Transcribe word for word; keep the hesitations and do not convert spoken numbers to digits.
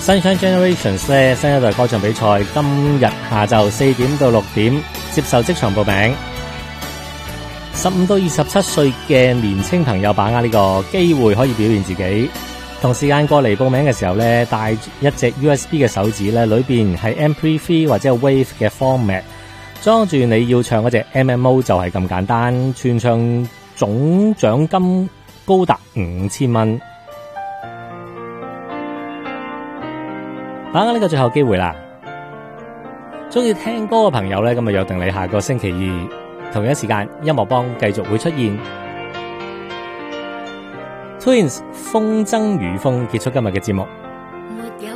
Sunshine Generations 咧新一代歌唱比賽，今日下晝四點到六點接受即場報名。十五到二十七歲嘅年青朋友把握呢個機會可以表現自己。同時間過嚟報名嘅時候咧，帶一隻 U S B 嘅手指咧，裏邊係 M P three 或者係 Wave 嘅 format， 裝住你要唱嗰隻 M M O 就係咁簡單。全場總獎金高達五千蚊。把握呢個最後機會啦！中意聽歌嘅朋友咧，咁啊約定你下個星期二同一時間，音樂幫繼續會出現。Twins 風箏與風結束今日嘅節目。